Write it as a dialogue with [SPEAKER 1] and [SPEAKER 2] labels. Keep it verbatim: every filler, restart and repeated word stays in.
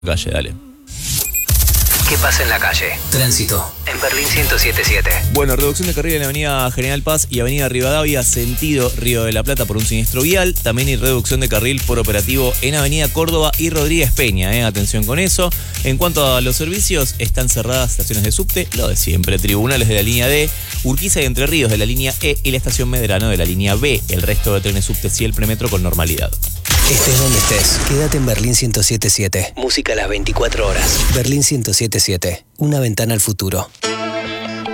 [SPEAKER 1] Calle, dale.
[SPEAKER 2] ¿Qué pasa en la calle? Tránsito. En Berlín ciento siete punto siete.
[SPEAKER 1] Bueno, reducción de carril en la avenida General Paz y avenida Rivadavia, sentido Río de la Plata por un siniestro vial. También hay reducción de carril por operativo en avenida Córdoba y Rodríguez Peña. ¿eh? Atención con eso. En cuanto a los servicios, están cerradas estaciones de subte, lo de siempre. Tribunales de la línea D, Urquiza y Entre Ríos de la línea E y la estación Medrano de la línea B. El resto de trenes subte y el premetro con normalidad.
[SPEAKER 2] Estés donde estés, quédate en Berlín ciento siete punto siete. Música a las veinticuatro horas. Berlín ciento siete punto siete. Una ventana al futuro.